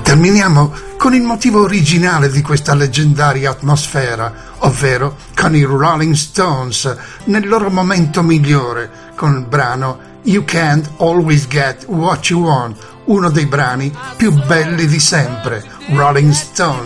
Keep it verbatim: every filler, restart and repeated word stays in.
Terminiamo con il motivo originale di questa leggendaria atmosfera, ovvero con i Rolling Stones nel loro momento migliore, con il brano You Can't Always Get What You Want, uno dei brani più belli di sempre, Rolling Stones.